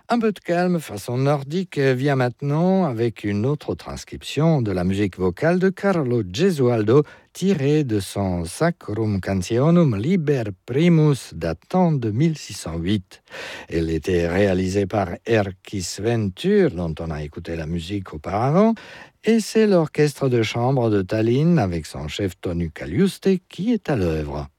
Un peu de calme façon nordique vient maintenant avec une autre transcription de la musique vocale de Carlo Gesualdo tirée de son Sacrum Cantionum Liber Primus datant de 1608. Elle était réalisée par Erkis Ventur, dont on a écouté la musique auparavant, et c'est l'orchestre de chambre de Tallinn avec son chef Tonu Kaljuste qui est à l'œuvre.